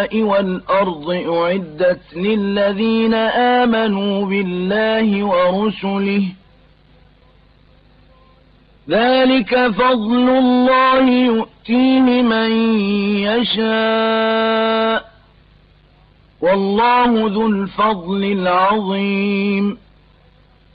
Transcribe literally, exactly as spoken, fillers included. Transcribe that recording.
والأرض أعدت للذين آمنوا بالله ورسله ذلك فضل الله يؤتيه من يشاء والله ذو الفضل العظيم